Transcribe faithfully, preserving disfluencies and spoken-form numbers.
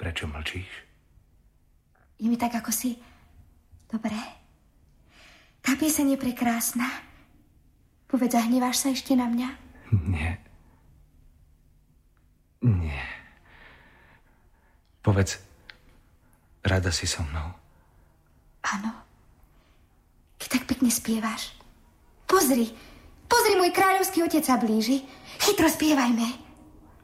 Prečo mlčíš? Je mi tak, ako si... Dobre. Tá pieseň je prekrásna. Povedz, zahneváš sa ešte na mňa? Nie. Nie. Povedz, rada si so mnou? Áno. Keď tak pekne spievaš. Pozri, pozri, môj kráľovský otec sa blíži. Chytro spievajme.